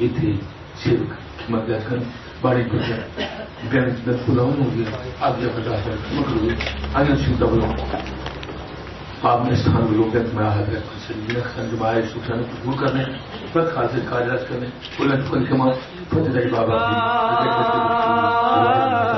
इथे सेवक किंमत बाड़ी गणित पुलाव होगी आज्ञा प्रकाश मकलू अन्य चिंता बोलो पाप में स्थान लोग में संजमाए सुखान दूर करने पद खाते कार्यरत करने बुलंद परिक्रमा फतेह बाबा